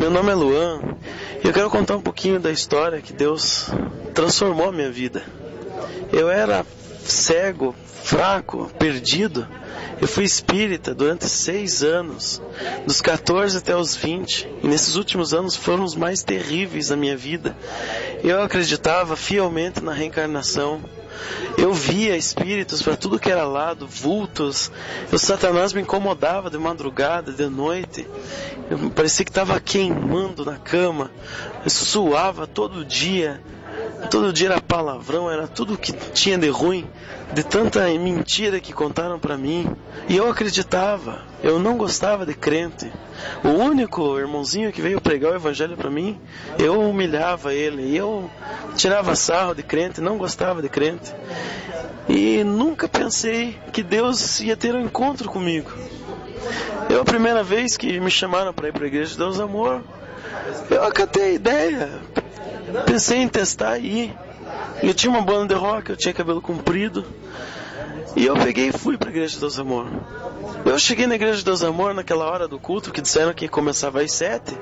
Meu nome é Luan e eu quero contar um pouquinho da história que Deus transformou a minha vida. Eu era cego, fraco, perdido. Eu fui espírita durante 6 anos, dos 14 até os 20, e nesses últimos anos foram os mais terríveis da minha vida. Eu acreditava fielmente na reencarnação. Eu via espíritos para tudo que era lado, vultos. O Satanás me incomodava de madrugada, de noite. Parecia que estava queimando na cama. Eu suava todo dia. Todo dia era palavrão, era tudo que tinha de ruim, de tanta mentira que contaram para mim. E eu acreditava, eu não gostava de crente. O único irmãozinho que veio pregar o evangelho para mim, eu humilhava ele, eu tirava sarro de crente, não gostava de crente. E nunca pensei que Deus ia ter um encontro comigo. A primeira vez que me chamaram para ir para a Igreja de Deus Amor, eu acatei a ideia. Pensei em testar e ir. Eu tinha uma banda de rock, eu tinha cabelo comprido. E eu peguei e fui para a Igreja de Deus Amor. Eu cheguei na Igreja de Deus Amor naquela hora do culto, que disseram que começava às 7.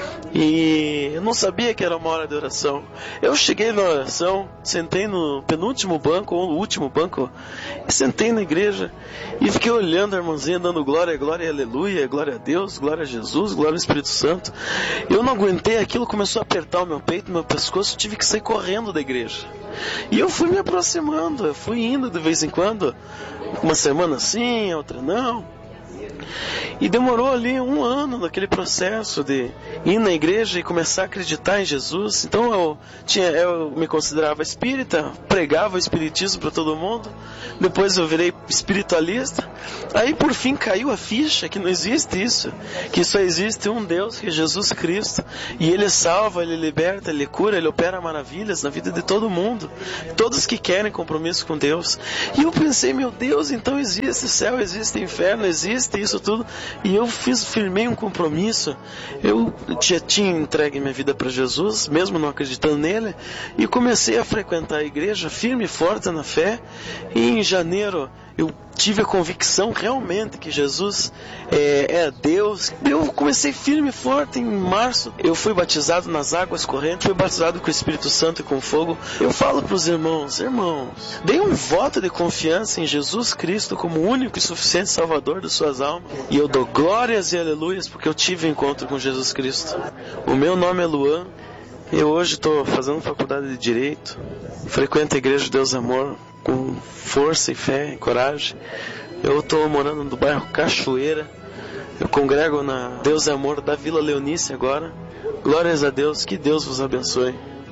E eu não sabia que era uma hora de oração. Eu cheguei na oração, sentei no penúltimo banco, ou no último banco, e sentei na igreja e fiquei olhando a irmãzinha dando glória, glória, aleluia, glória a Deus, glória a Jesus, glória ao Espírito Santo. Eu não aguentei, aquilo começou a apertar o meu peito, meu pescoço, tive que sair correndo da igreja. E eu fui me aproximando, eu fui indo de vez em quando, uma semana sim, outra não. E demorou ali 1 ano naquele processo de ir na igreja e começar a acreditar em Jesus. Então eu me considerava espírita, pregava o espiritismo para todo mundo. Depois eu virei espiritualista. Aí por fim caiu a ficha que não existe isso, que só existe um Deus, que é Jesus Cristo. E Ele salva, Ele liberta, Ele cura, Ele opera maravilhas na vida de todo mundo, todos que querem compromisso com Deus. E eu pensei, meu Deus, então existe céu, existe inferno, existe isso tudo. E eu firmei um compromisso. Eu já tinha entregue minha vida para Jesus, mesmo não acreditando nele, e comecei a frequentar a igreja firme e forte na fé. E em janeiro eu tive a convicção realmente que Jesus é Deus. Eu comecei firme e forte. Em março eu fui batizado nas águas correntes, fui batizado com o Espírito Santo e com fogo. Eu falo para os irmãos, deem um voto de confiança em Jesus Cristo como o único e suficiente Salvador de suas almas. E eu dou glórias e aleluias porque eu tive um encontro com Jesus Cristo. O meu nome é Luan. Eu hoje estou fazendo faculdade de Direito, frequento a Igreja de Deus Amor com força e fé e coragem. Eu estou morando no bairro Cachoeira. Eu congrego na Deus Amor da Vila Leonice agora. Glórias a Deus, que Deus vos abençoe.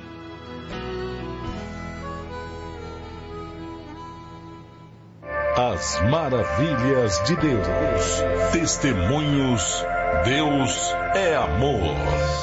As maravilhas de Deus. Testemunhos. Deus é amor.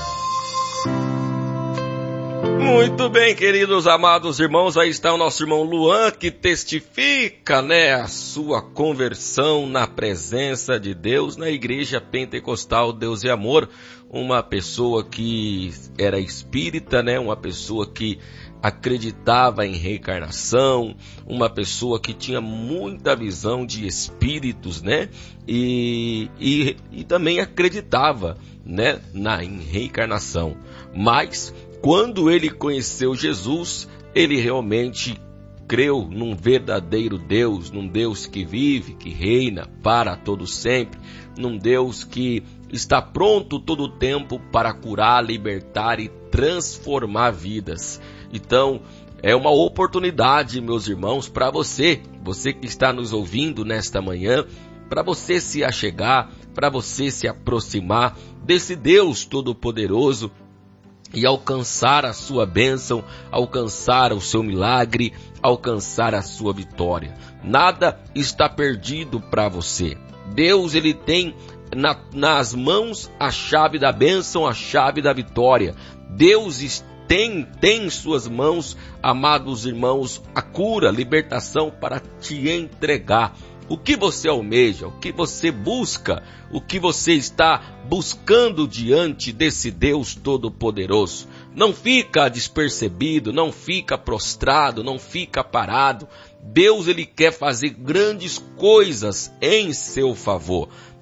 Muito bem, queridos amados irmãos, aí está o nosso irmão Luan, que testifica, a sua conversão na presença de Deus na Igreja Pentecostal Deus é Amor. Uma pessoa que era espírita, uma pessoa que acreditava em reencarnação, uma pessoa que tinha muita visão de espíritos, e também acreditava, em reencarnação. Mas quando ele conheceu Jesus, ele realmente creu num verdadeiro Deus, num Deus que vive, que reina para todo sempre, num Deus que está pronto todo o tempo para curar, libertar e transformar vidas. Então, é uma oportunidade, meus irmãos, para você que está nos ouvindo nesta manhã, para você se achegar, para você se aproximar desse Deus Todo-Poderoso e alcançar a sua bênção, alcançar o seu milagre, alcançar a sua vitória. Nada está perdido para você. Deus, ele tem nas mãos a chave da bênção, a chave da vitória. Deus tem em suas mãos, amados irmãos, a cura, a libertação para te entregar. O que você almeja, o que você busca, o que você está buscando diante desse Deus Todo-Poderoso. Não fica despercebido, não fica prostrado, não fica parado. Deus, ele quer fazer grandes coisas em seu favor.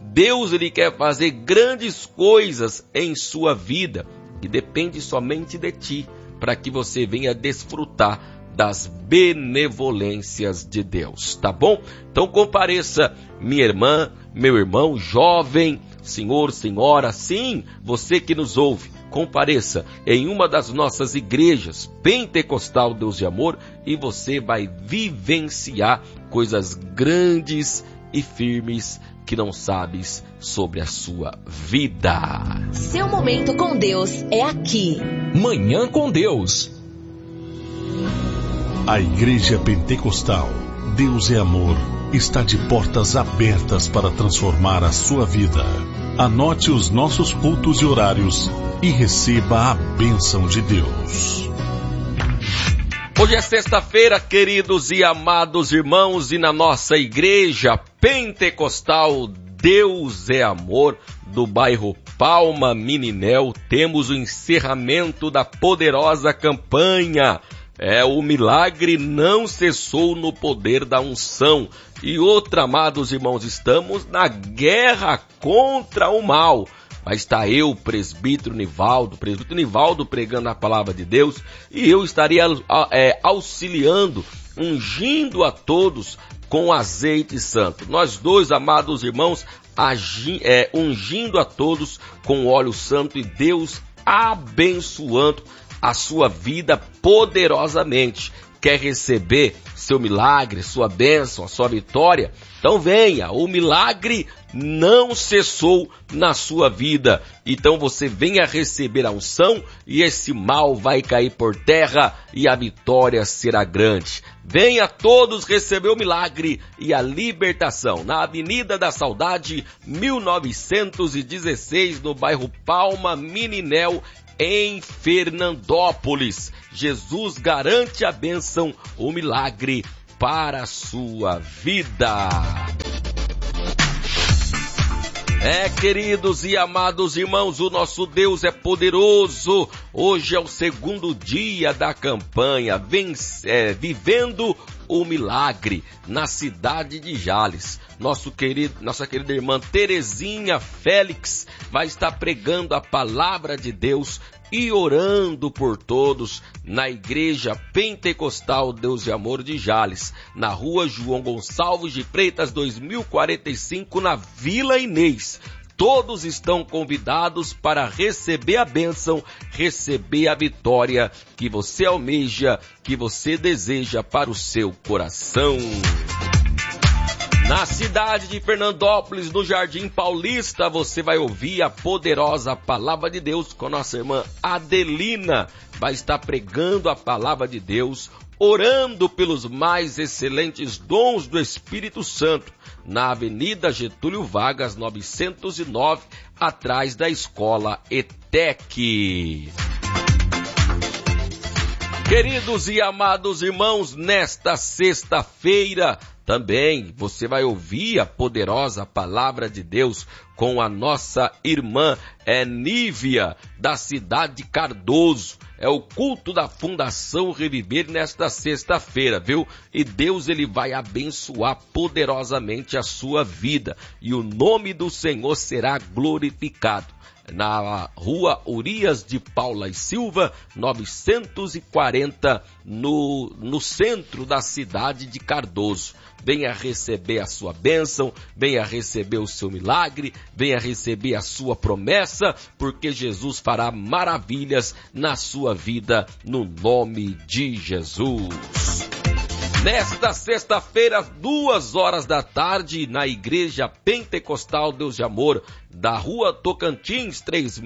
Deus ele quer fazer grandes coisas em sua vida e depende somente de ti, para que você venha desfrutar das benevolências de Deus, tá bom? Então compareça, minha irmã, meu irmão, jovem, senhor, senhora, sim, você que nos ouve, compareça em uma das nossas igrejas Pentecostal Deus de Amor e você vai vivenciar coisas grandes e firmes que não sabes sobre a sua vida. Seu momento com Deus é aqui. Manhã com Deus. A Igreja Pentecostal Deus é Amor está de portas abertas para transformar a sua vida. Anote os nossos cultos e horários e receba a bênção de Deus. Hoje é sexta-feira, queridos e amados irmãos, e na nossa Igreja Pentecostal Deus é Amor, do bairro Palma Mininel, temos o encerramento da poderosa campanha. O milagre não cessou no poder da unção. E outra, amados irmãos, estamos na guerra contra o mal. Mas está eu, presbítero Nivaldo pregando a palavra de Deus, e eu estaria auxiliando, ungindo a todos com azeite santo. Nós dois, amados irmãos, ungindo a todos com óleo santo e Deus abençoando a sua vida poderosamente. Quer receber seu milagre, sua bênção, a sua vitória? Então venha, o milagre não cessou na sua vida. Então você venha receber a unção e esse mal vai cair por terra e a vitória será grande. Venha todos receber o milagre e a libertação na Avenida da Saudade, 1916, no bairro Palma Mininel, em Fernandópolis. Jesus garante a bênção, o milagre para a sua vida. Queridos e amados irmãos, o nosso Deus é poderoso. Hoje é o segundo dia da campanha, vivendo o milagre na cidade de Jales. Nossa querida irmã Terezinha Félix vai estar pregando a palavra de Deus e orando por todos na Igreja Pentecostal Deus de Amor de Jales, na rua João Gonçalves de Freitas 2045, na Vila Inês. Todos estão convidados para receber a bênção, receber a vitória que você almeja, que você deseja para o seu coração. Na cidade de Fernandópolis, no Jardim Paulista, você vai ouvir a poderosa palavra de Deus com a nossa irmã Adelina. Vai estar pregando a palavra de Deus, orando pelos mais excelentes dons do Espírito Santo, na Avenida Getúlio Vargas, 909, atrás da Escola ETEC. Queridos e amados irmãos, nesta sexta-feira, também você vai ouvir a poderosa palavra de Deus com a nossa irmã Nívia, da cidade de Cardoso. É o culto da Fundação Reviver nesta sexta-feira, viu? E Deus ele vai abençoar poderosamente a sua vida e o nome do Senhor será glorificado. Na rua Urias de Paula e Silva, 940, no centro da cidade de Cardoso. Venha receber a sua bênção, venha receber o seu milagre, venha receber a sua promessa, porque Jesus fará maravilhas na sua vida, no nome de Jesus. Nesta sexta-feira, 14h, na Igreja Pentecostal Deus de Amor, da Rua Tocantins,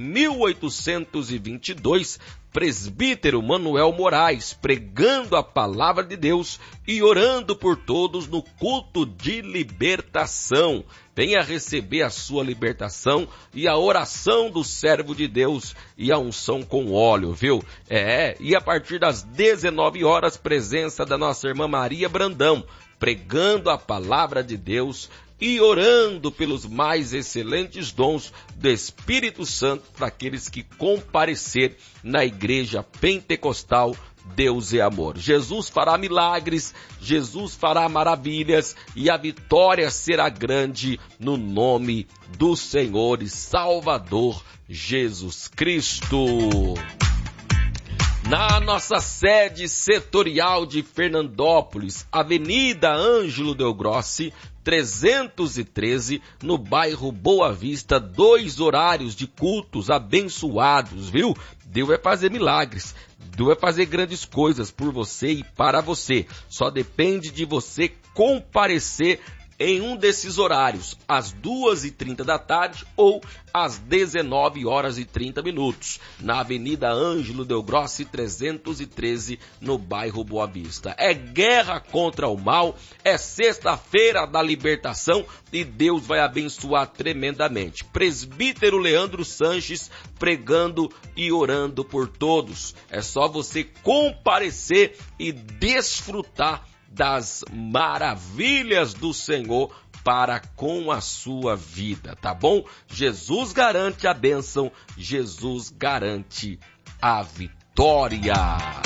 3822, presbítero Manuel Moraes, pregando a palavra de Deus e orando por todos no culto de libertação. Venha receber a sua libertação e a oração do servo de Deus e a unção com óleo, viu? E a partir das 19 horas, presença da nossa irmã Maria Brandão, pregando a palavra de Deus e orando pelos mais excelentes dons do Espírito Santo para aqueles que comparecer na Igreja Pentecostal Deus é amor. Jesus fará milagres, Jesus fará maravilhas e a vitória será grande no nome do Senhor e Salvador Jesus Cristo. Na nossa sede setorial de Fernandópolis, Avenida Ângelo Del Grossi, 313, no bairro Boa Vista, 2 horários de cultos abençoados, viu? Deus vai fazer milagres, Deus vai fazer grandes coisas por você e para você. Só depende de você comparecer em um desses horários, às 2h30 da tarde ou às 19h30, na Avenida Ângelo Del Grossi, 313, no bairro Boa Vista. É guerra contra o mal, é sexta-feira da libertação e Deus vai abençoar tremendamente. Presbítero Leandro Sanches pregando e orando por todos. É só você comparecer e desfrutar das maravilhas do Senhor para com a sua vida, tá bom? Jesus garante a bênção, Jesus garante a vitória.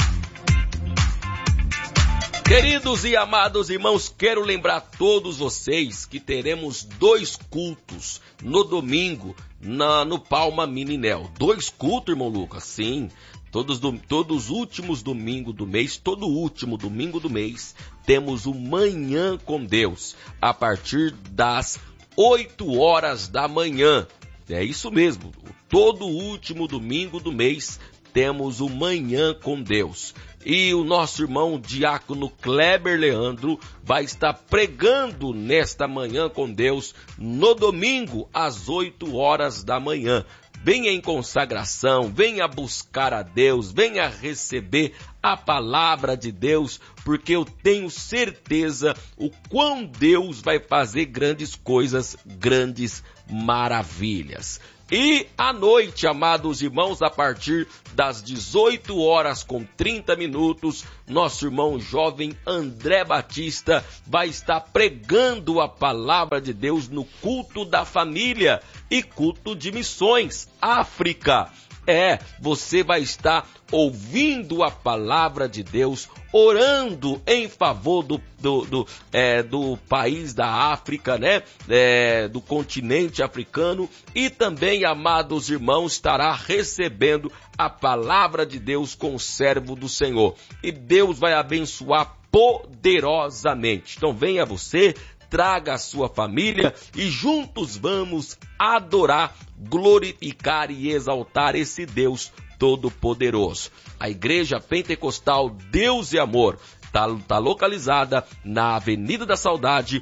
Queridos e amados irmãos, quero lembrar a todos vocês que teremos 2 cultos no domingo no Palma Mininel. 2 cultos, irmão Lucas? Sim. Todos os últimos domingos do mês, todo último domingo do mês, temos o Manhã com Deus, a partir das 8 horas da manhã. É isso mesmo, todo último domingo do mês temos o Manhã com Deus. E o nosso irmão diácono Kleber Leandro vai estar pregando nesta Manhã com Deus no domingo às 8 horas da manhã. Venha em consagração, venha buscar a Deus, venha receber a palavra de Deus, porque eu tenho certeza o quão Deus vai fazer grandes coisas, grandes maravilhas. E à noite, amados irmãos, a partir das 18h30, nosso irmão jovem André Batista vai estar pregando a palavra de Deus no culto da família e culto de missões, África. Você vai estar ouvindo a palavra de Deus, orando em favor do país da África, né? Do continente africano, e também, amados irmãos, estará recebendo a palavra de Deus com o servo do Senhor. E Deus vai abençoar poderosamente. Então venha você, traga a sua família e juntos vamos adorar, glorificar e exaltar esse Deus Todo-Poderoso. A Igreja Pentecostal Deus e Amor está localizada na Avenida da Saudade,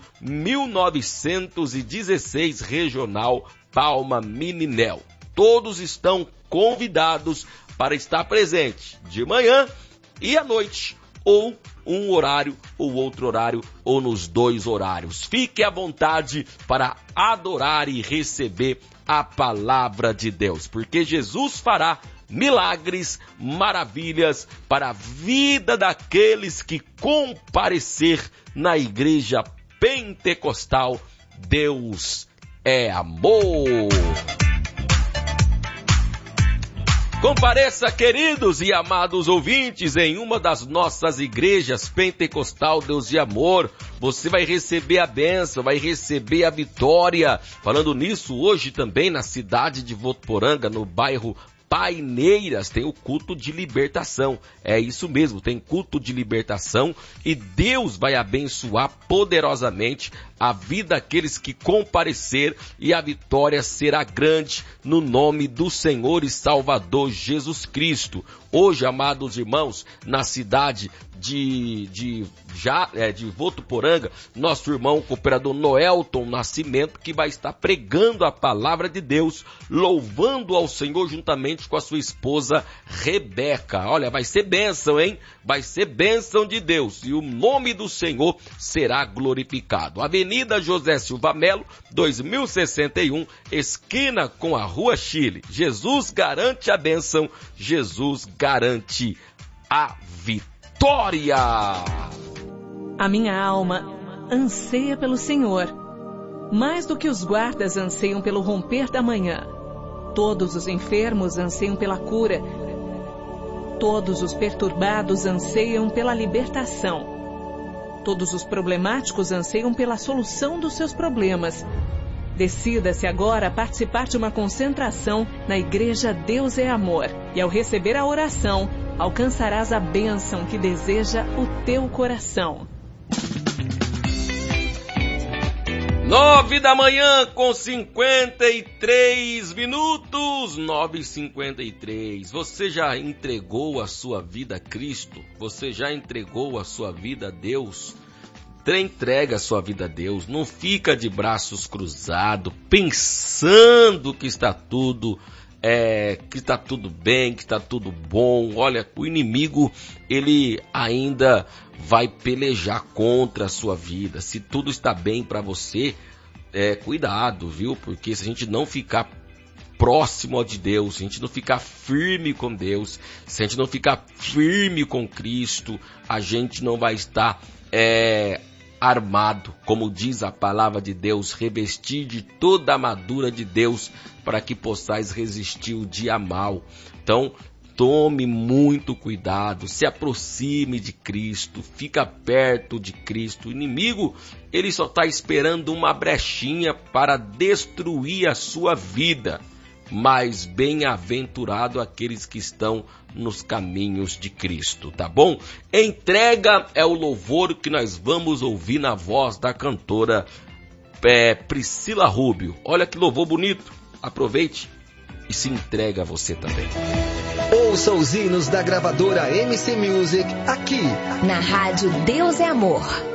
1916, Regional Palma Mininel. Todos estão convidados para estar presente de manhã e à noite, ou um horário ou outro horário, ou nos 2 horários. Fique à vontade para adorar e receber a palavra de Deus, porque Jesus fará milagres, maravilhas para a vida daqueles que comparecer na Igreja Pentecostal. Deus é amor. Compareça, queridos e amados ouvintes, em uma das nossas igrejas Pentecostal Deus e Amor. Você vai receber a bênção, vai receber a vitória. Falando nisso, hoje também na cidade de Votuporanga, no bairro Paineiras, tem o culto de libertação. É isso mesmo, tem culto de libertação e Deus vai abençoar poderosamente a vida daqueles que comparecer e a vitória será grande no nome do Senhor e Salvador Jesus Cristo. Hoje, amados irmãos, na cidade de Votuporanga, nosso irmão cooperador Noelton Nascimento, que vai estar pregando a palavra de Deus, louvando ao Senhor juntamente com a sua esposa Rebeca. Olha, vai ser bênção, hein? Vai ser bênção de Deus e o nome do Senhor será glorificado. Avenida José Silva Melo, 2061, esquina com a Rua Chile. Jesus garante a bênção, Jesus garante a vitória. A minha alma anseia pelo Senhor, mais do que os guardas anseiam pelo romper da manhã. Todos os enfermos anseiam pela cura, Todos os perturbados anseiam pela libertação. Todos os problemáticos anseiam pela solução dos seus problemas. Decida-se agora a participar de uma concentração na Igreja Deus é Amor. E ao receber a oração, alcançarás a bênção que deseja o teu coração. 9h com 53 minutos, 9h53. Você já entregou a sua vida a Cristo? Você já entregou a sua vida a Deus? Entrega a sua vida a Deus. Não fica de braços cruzados, pensando que está tudo bem, que está tudo bom. Olha, o inimigo, ele ainda vai pelejar contra a sua vida. Se tudo está bem para você, cuidado, viu? Porque se a gente não ficar próximo de Deus, se a gente não ficar firme com Deus, se a gente não ficar firme com Cristo, a gente não vai estar armado, como diz a palavra de Deus, revestir de toda a armadura de Deus, para que possais resistir o dia mal. Então, tome muito cuidado, se aproxime de Cristo, fica perto de Cristo. O inimigo, ele só está esperando uma brechinha para destruir a sua vida. Mas bem-aventurado aqueles que estão nos caminhos de Cristo, tá bom? Entrega é o louvor que nós vamos ouvir na voz da cantora Priscila Rubio. Olha que louvor bonito, aproveite e se entrega a você também. Ouça os hinos da gravadora MC Music aqui na Rádio Deus é Amor.